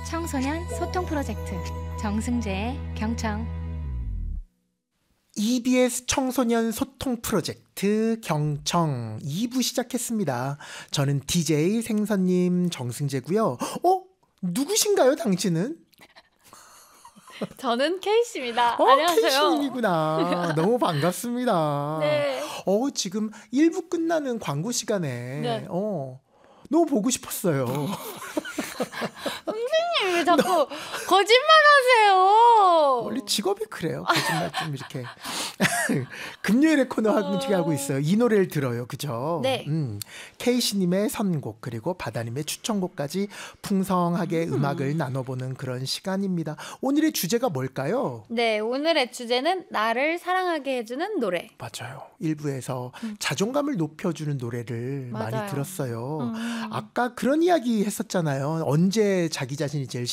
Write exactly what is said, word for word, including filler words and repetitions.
청소년 소통 프로젝트 정승재의 경청. 이비에스 청소년 소통 프로젝트 경청 이 부 시작했습니다. 저는 디제이 생선님 정승재고요. 어? 누구신가요, 당신은? 저는 케이씨입니다. 어, 안녕하세요. 케이씨님이구나. 너무 반갑습니다. 네. 어, 지금 일 부 끝나는 광고 시간에 네. 어, 너무 보고 싶었어요. 선생님 왜 자꾸 거짓말하세요? 원래 직업이 그래요. 거짓말 좀 이렇게. 금요일에 코너 함께 하고 있어요. 이 노래를 들어요. 그죠? 네. 음, 케이씨님의 선곡 그리고 바다님의 추천곡까지 풍성하게 음. 음악을 나눠보는 그런 시간입니다. 오늘의 주제가 뭘까요? 네, 오늘의 주제는 나를 사랑하게 해주는 노래. 맞아요. 일 부에서 음. 자존감을 높여주는 노래를 맞아요. 많이 들었어요. 음. 아까 그런 이야기 했었잖아요. 언제 자기 자신이 제일